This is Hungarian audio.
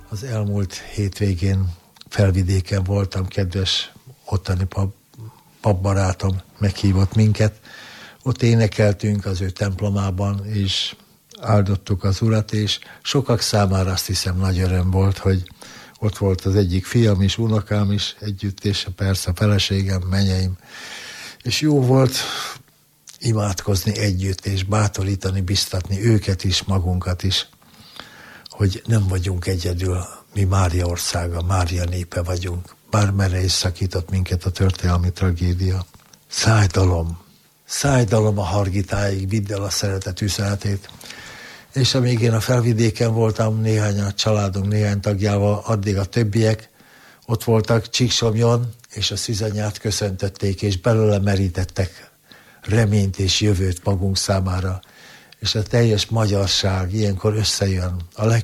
Az elmúlt hétvégén Felvidéken voltam, kedves ottani papbarátom meghívott minket. Ott énekeltünk az ő templomában, és áldottuk az Urat, és sokak számára azt hiszem nagy öröm volt, hogy ott volt az egyik fiam is, unokám is együtt, és persze a feleségem, menyeim. És jó volt imádkozni együtt, és bátorítani, biztatni őket is, magunkat is, hogy nem vagyunk egyedül, mi Mária országa, Mária népe vagyunk. Bármerre is szakított minket a történelmi tragédia. Szájdalom a Hargitáig, vidd el a szeretet üzenetét. És amíg én a Felvidéken voltam, a családunk néhány tagjával, addig a többiek ott voltak Csíksomjon, és a szűzanyát köszöntötték, és belőle merítettek reményt és jövőt magunk számára. És a teljes magyarság ilyenkor összejön. A